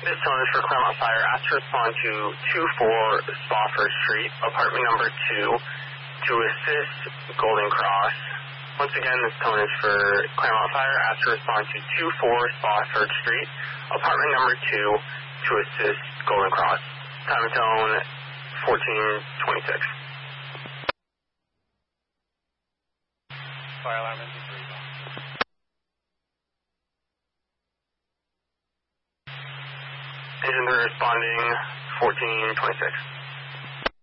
This tone is for Claremont Fire. Ask to respond to 24 Spofford Street, apartment number 2, to assist Golden Cross. Once again, this tone is for Claremont Fire. Ask to respond to 24 Spofford Street, apartment number 2, to assist Golden Cross. Time of tone 1426. Fire alarm engine 3. Engine 3 responding 1426.